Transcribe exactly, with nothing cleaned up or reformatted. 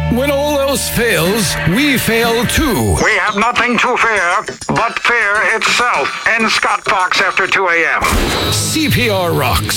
When all else fails, we fail too. We have nothing to fear but fear itself. In Scott Fox after two a.m. C P R rocks.